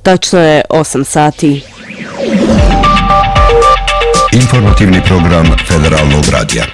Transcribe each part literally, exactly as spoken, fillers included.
Tačno je osam sati. Informativni program Federalnog radija.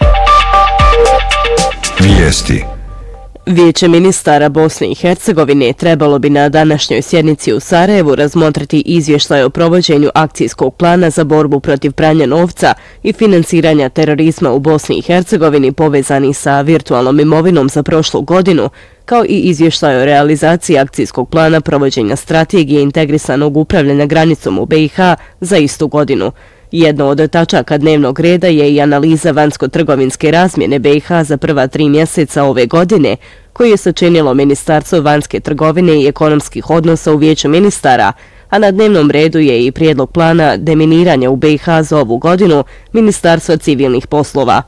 Vijesti. Vijeće ministara Bosne i Hercegovine trebalo bi na današnjoj sjednici u Sarajevu razmotriti izvještaj o provođenju akcijskog plana za borbu protiv pranja novca i financiranja terorizma u Bosni i Hercegovini povezani sa virtualnom imovinom za prošlu godinu, kao i izvještaj o realizaciji akcijskog plana provođenja strategije integrisanog upravljanja granicom u B i H za istu godinu. Jedno od tačaka dnevnog reda je i analiza vanjsko-trgovinske razmjene B i H za prva tri mjeseca ove godine, koju je sačinilo Ministarstvo vanjske trgovine i ekonomskih odnosa u Vijeću ministara, a na dnevnom redu je i prijedlog plana deminiranja u B i H za ovu godinu Ministarstva civilnih poslova.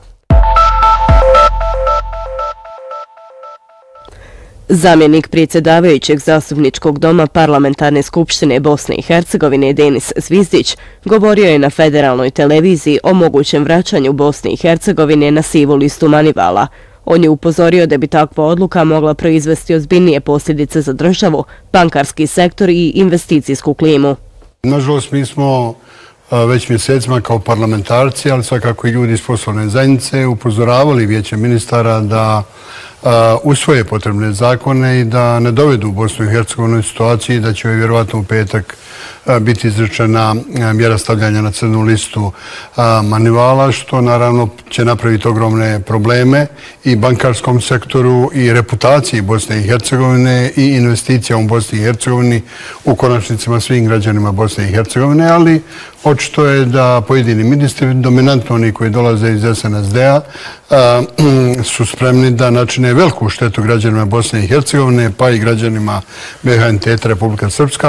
Zamjenik predsjedavajućeg zastupničkog doma Parlamentarne skupštine Bosne i Hercegovine Denis Zvizdić govorio je na federalnoj televiziji o mogućem vraćanju Bosne i Hercegovine na sivu listu Manivala. On je upozorio da bi takva odluka mogla proizvesti ozbiljnije posljedice za državu, bankarski sektor i investicijsku klimu. Nažalost, mi smo već mjesecima kao parlamentarci, ali svakako i ljudi iz poslovne zajednice, upozoravali Vijeće ministara da usvoje potrebne zakone i da ne dovedu Bosnu i Hercegovinu u situaciji da će vjerovatno u petak biti izrečena mjera stavljanja na crnu listu Manivala, što naravno će napraviti ogromne probleme i bankarskom sektoru i reputaciji Bosne i Hercegovine i investicija u Bosni i Hercegovini, u konačnicima svim građanima Bosne i Hercegovine, ali očito je da pojedini ministri, dominantno oni koji dolaze iz S N S D-a, su spremni da načine veliku štetu građanima Bosne i Hercegovine, pa i građanima B H Entiteta Republika Srpska.